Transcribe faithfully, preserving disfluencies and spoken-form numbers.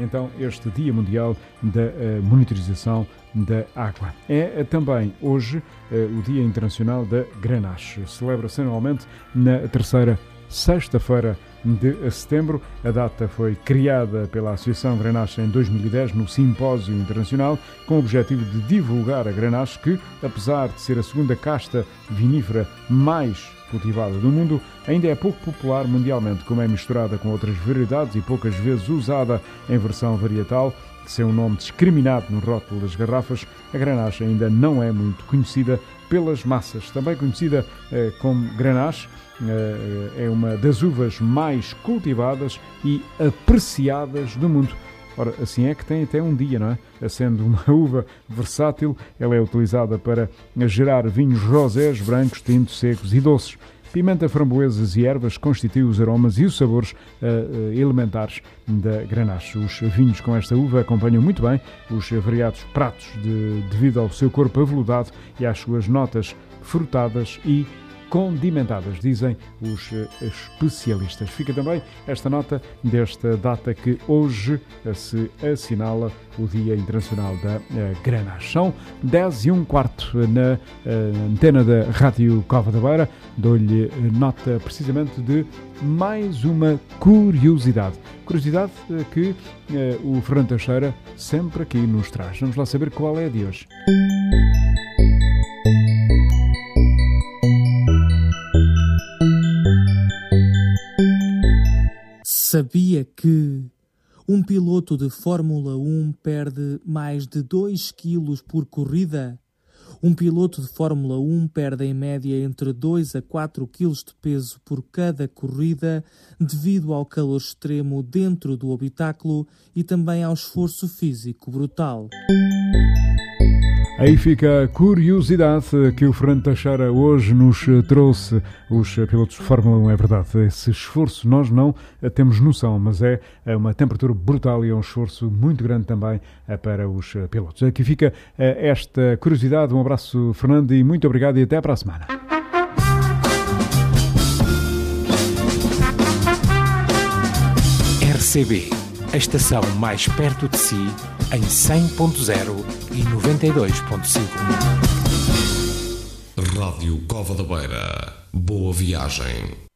então este Dia Mundial da uh, Monitorização da Água. É uh, também hoje uh, o Dia Internacional da Grenache. Celebra-se anualmente na terceira sexta-feira de setembro. A data foi criada pela Associação Grenache em dois mil e dez no Simpósio Internacional com o objetivo de divulgar a Grenache que, apesar de ser a segunda casta vinífera mais cultivada do mundo, ainda é pouco popular mundialmente, como é misturada com outras variedades e poucas vezes usada em versão varietal. De seu nome discriminado no rótulo das garrafas, a Grenache ainda não é muito conhecida pelas massas. Também conhecida eh, como Grenache, é uma das uvas mais cultivadas e apreciadas do mundo. Ora, assim é que tem até um dia, não é? Sendo uma uva versátil, ela é utilizada para gerar vinhos rosés, brancos, tintos, secos e doces. Pimenta, framboesas e ervas constituem os aromas e os sabores uh, elementares da Grenache. Os vinhos com esta uva acompanham muito bem os variados pratos de, devido ao seu corpo aveludado e às suas notas frutadas e condimentadas, dizem os especialistas. Fica também esta nota desta data que hoje se assinala o Dia Internacional da Grenache. São dez e um quarto na antena da Rádio Cova da Beira. Dou-lhe nota precisamente de mais uma curiosidade. Curiosidade que o Fernando Teixeira sempre aqui nos traz. Vamos lá saber qual é a de hoje. Sabia que um piloto de Fórmula um perde mais de dois quilos por corrida? Um piloto de Fórmula um perde em média entre dois a quatro quilos de peso por cada corrida devido ao calor extremo dentro do habitáculo e também ao esforço físico brutal. Aí fica a curiosidade que o Fernando Teixeira hoje nos trouxe. Os pilotos de Fórmula um, é verdade, esse esforço nós não temos noção, mas é uma temperatura brutal e é um esforço muito grande também para os pilotos. Aqui fica esta curiosidade. Um abraço, Fernando, e muito obrigado e até para a semana. R C B, a estação mais perto de si, em cem ponto zero e noventa e dois ponto cinco. Rádio Cova da Beira. Boa viagem.